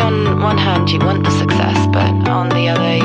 on one hand you want the success, but on the other